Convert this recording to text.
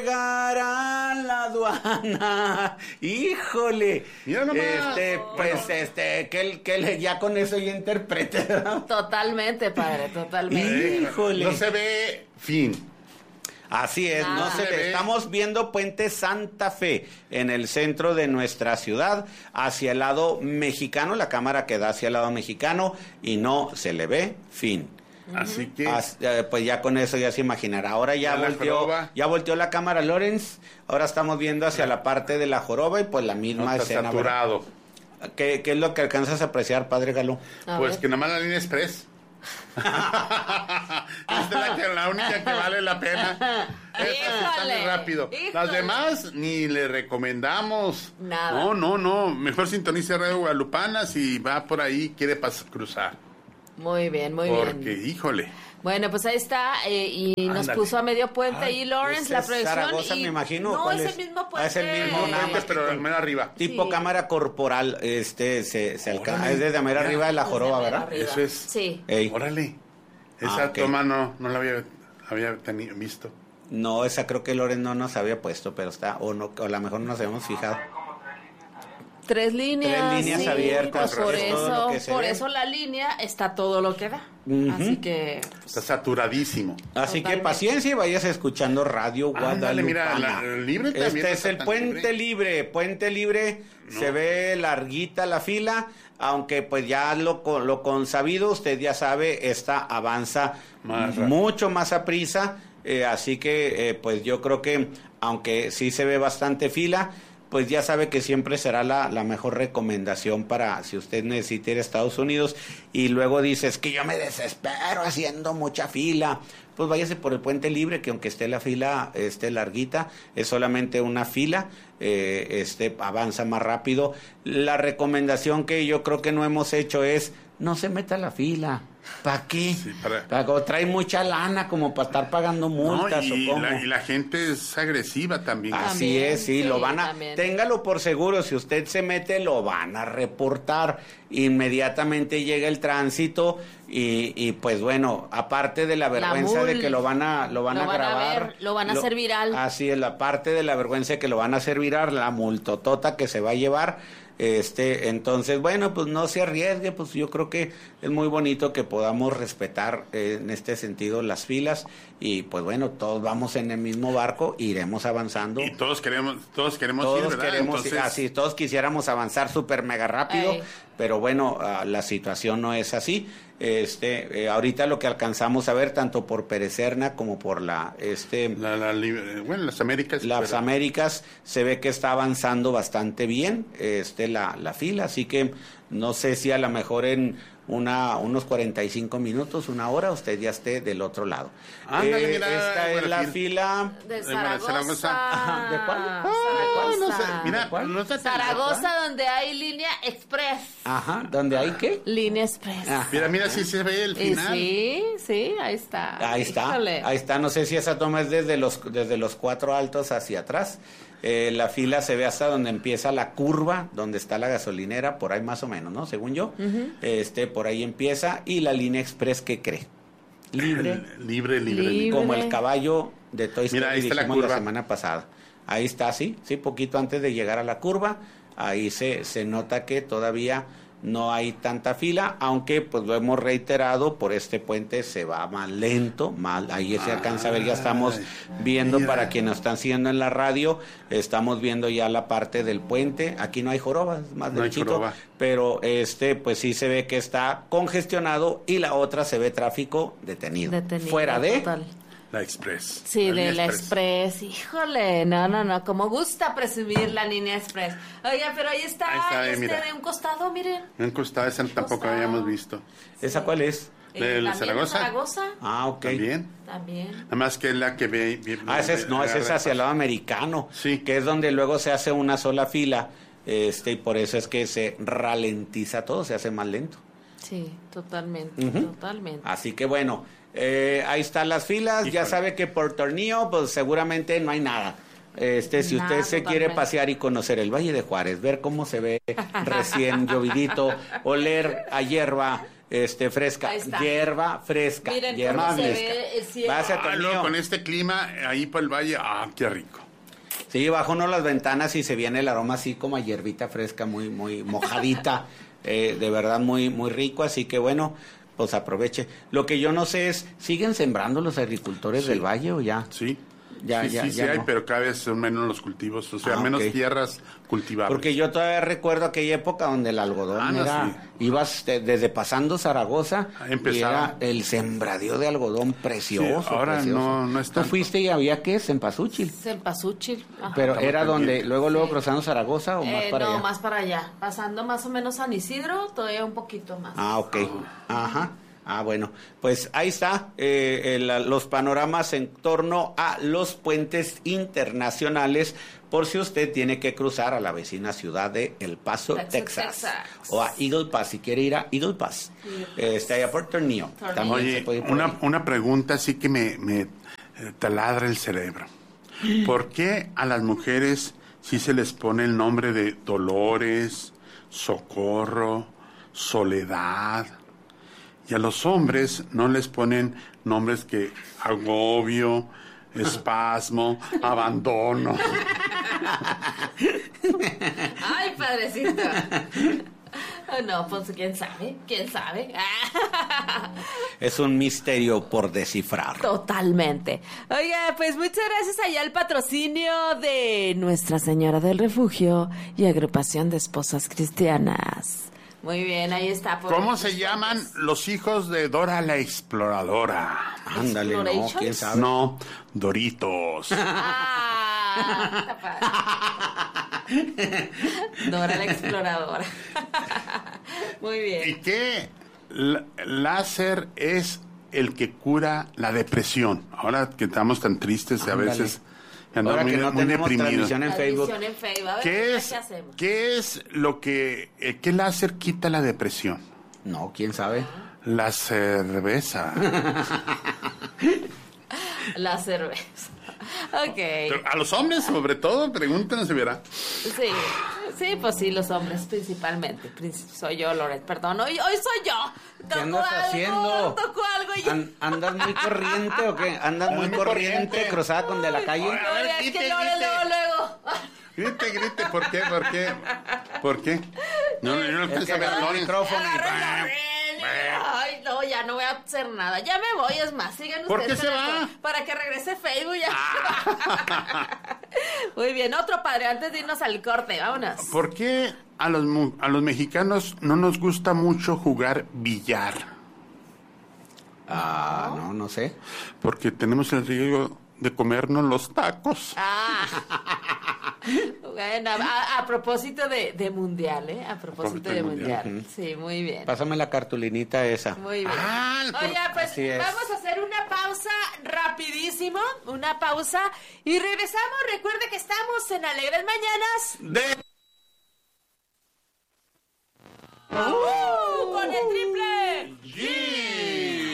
llegar a la aduana. Híjole. Mira nomás. Que ya con eso ya interprete, ¿verdad? Totalmente, padre, totalmente. Híjole. No se ve fin. Así es, Nada. no se ve. Estamos viendo Puente Santa Fe en el centro de nuestra ciudad, hacia el lado mexicano, la cámara que da hacia el lado mexicano y no se le ve fin. Así que Pues ya con eso ya se imaginará. Ahora ya volteó la cámara Lorenz. Ahora estamos viendo hacia la parte de la joroba y pues la misma no está escena. saturado. ¿Qué es lo que alcanzas a apreciar, padre Galo? Pues que nada más la línea express. Esta es la única que vale la pena. Esta sí está muy rápido. Las demás ni le recomendamos. Nada. No. Mejor sintonice Radio Guadalupana si va por ahí, quiere cruzar. Muy bien, muy bien. Porque, híjole. Bueno, pues ahí está, y nos puso a medio puente ahí Lawrence, la proyección. Zaragoza, me imagino. No, ¿cuál es el mismo puente. Es el mismo, nada más, pero al menos arriba. tipo Sí. cámara corporal, se alcanza. Es desde mera arriba de la joroba, ¿verdad? Arriba. Eso es. Sí. Ey. Órale. Esa ok. toma no la había visto. No, esa creo que Loren no nos había puesto, pero está, o a lo mejor no nos habíamos fijado. 3 líneas. 3 líneas abiertas, pues es todo lo que se por ve. eso la línea está todo lo que da. Ujú. Así que Está saturadísimo. Así que Totalmente. paciencia y vayas escuchando Radio Ándale, mira, Guadalupana. el libre también Este no es está el tan Puente Libre. Puente Libre, No. se ve larguita la fila, aunque pues ya lo consabido, usted ya sabe, esta avanza Más rápido. mucho más a prisa, así que pues yo creo que aunque sí se ve bastante fila, pues ya sabe que siempre será la mejor recomendación para si usted necesita ir a Estados Unidos y luego dices que yo me desespero haciendo mucha fila, pues váyase por el Puente Libre, que aunque esté la fila larguita, es solamente una fila, avanza más rápido. La recomendación que yo creo que no hemos hecho es no se meta a la fila. ¿Para qué? Sí, Trae mucha lana como para estar pagando multas No, y o cómo. la gente es agresiva también. Así También, es, sí, sí, lo van a, también. téngalo por seguro, si usted se mete lo van a reportar, inmediatamente llega el tránsito y pues bueno, aparte de la vergüenza de que lo van a grabar, ver, lo van a hacer viral. Así es, la parte de la vergüenza de que lo van a hacer viral, la multotota que se va a llevar. Entonces, bueno, pues no se arriesgue, pues yo creo que es muy bonito que podamos respetar en este sentido las filas y pues bueno, todos vamos en el mismo barco, iremos avanzando. Y todos queremos ir, ¿verdad? Queremos, Entonces, así, todos quisiéramos avanzar súper mega rápido, Ey. pero bueno, la situación no es así. Ahorita lo que alcanzamos a ver, tanto por Perecerna como por las Américas. las pero- Américas, se ve que está avanzando bastante bien la fila, así que no sé si a lo mejor en unos 45 minutos, una hora, usted ya esté del otro lado. Ándale, mira, esta es la Guadalajara. fila. de Zaragoza. Zaragoza. Ajá, ¿de cuál? Zaragoza. no sé, mira, ¿Cuál? no está tan Zaragoza, donde hay línea express. Ajá, ¿dónde hay qué? Línea express. Ah. Mira, sí se ve el final. Sí, ahí está. Ahí está, Híjole. ahí está. No sé si esa toma es desde los 4 altos hacia atrás. La fila se ve hasta donde empieza la curva, donde está la gasolinera, por ahí más o menos, ¿no? Según yo. Por ahí empieza. Y la línea express, ¿qué cree? Libre. Libre. Como el caballo de Toy Story. Mira, ahí está la dijimos curva. semana pasada. Ahí está, sí, poquito antes de llegar a la curva. Ahí se nota que todavía no hay tanta fila, aunque pues lo hemos reiterado, por este puente se va más lento, ahí se alcanza a ver, ya estamos viendo, mira. para quienes están siguiendo en la radio, estamos viendo ya la parte del puente, aquí no hay joroba, es más No hay derechito, joroba. pero pues sí se ve que está congestionado y la otra se ve tráfico detenido. Fuera de... total. La Express. Sí, de la línea Express. Híjole, no, como gusta presumir la línea Express. Oiga, pero ahí está, mira. de un costado, miren. No encostada, esa tampoco Costado. habíamos visto. ¿Esa cuál es? ¿De ¿También Zaragoza? Zaragoza? Ah, ok. También. Nada más que es la que ve. Esa es hacia el lado americano, Sí. que es donde luego se hace una sola fila, y por eso es que se ralentiza todo, se hace más lento. Sí, totalmente, totalmente. Así que bueno, ahí están las filas, ya sabe que por Tornillo, pues seguramente no hay nada. Si Nada, usted se quiere totalmente. pasear y conocer el Valle de Juárez, ver cómo se ve recién llovidito, oler a hierba, fresca, hierba fresca. Miren hierba cómo se fresca. ve el cielo. Luego con este clima, ahí por el valle, qué rico. Sí, bajo uno las ventanas y se viene el aroma así como a hierbita fresca, muy, muy mojadita, de verdad muy, muy rico, así que bueno, pues aproveche. Lo que yo no sé es, ¿siguen sembrando los agricultores del valle o ya? Sí. Ya Sí, no. hay, pero cada vez son menos los cultivos, o sea, menos tierras cultivables. Porque yo todavía recuerdo aquella época donde el algodón ibas desde pasando Zaragoza, y era el sembradío de algodón precioso. Sí, ahora precioso. No es tanto. ¿Tú fuiste y había qué? Cempasúchil. Pero era donde, luego cruzando Zaragoza o más para allá. No, más para allá, pasando más o menos San Isidro, todavía un poquito más. Ok, ajá. Bueno, pues ahí está los panoramas en torno a los puentes internacionales por si usted tiene que cruzar a la vecina ciudad de El Paso, Texas. O a Eagle Pass, si quiere ir a Eagle Pass. Ahí a Port Tornillo. Oye, una pregunta sí que me taladra el cerebro. ¿Por qué a las mujeres sí se les pone el nombre de Dolores, Socorro, Soledad? Y a los hombres no les ponen nombres que agobio, espasmo, abandono. Ay, padrecito. No, pues quién sabe. Es un misterio por descifrar. Totalmente. Oiga, pues muchas gracias allá al patrocinio de Nuestra Señora del Refugio y Agrupación de Esposas Cristianas. Muy bien, ahí está. ¿Cómo se llaman los hijos de Dora la Exploradora? Ándale, no, quién sabe. No, Doritos. Dora la Exploradora. Muy bien. ¿Y qué láser es el que cura la depresión? Ahora que estamos tan tristes a veces... Ahora que no tenemos transmisión en Facebook. ¿Qué es lo que... ¿Qué láser quita la depresión? No, ¿quién sabe? La cerveza. La cerveza. Ok. Pero a los hombres, sobre todo, pregúntenos si verá. Sí, pues sí, los hombres principalmente. Soy yo, Loret, perdón. Hoy soy yo. ¿Qué andas haciendo? Tocó algo y... ¿Andas muy corriente o qué? ¿Andas muy corriente cruzada con de la calle? Es que Loret luego. Grite, ¿por qué? No alcanza a ver el micrófono. Ay, no, ya no voy a hacer nada. Ya me voy, es más, sigan ustedes. ¿Por qué se va? Para que regrese Facebook ya. Muy bien, otro padre, antes de irnos al corte, vámonos. ¿Por qué a los mexicanos no nos gusta mucho jugar billar? No sé. Porque tenemos el riesgo de comernos los tacos. Bueno, a propósito de mundial, ¿eh? A propósito de mundial. Sí, muy bien. Pásame la cartulinita esa. Muy bien. Oye, pues vamos a hacer una pausa rapidísimo, una pausa y regresamos. Recuerde que estamos en Alegres Mañanas de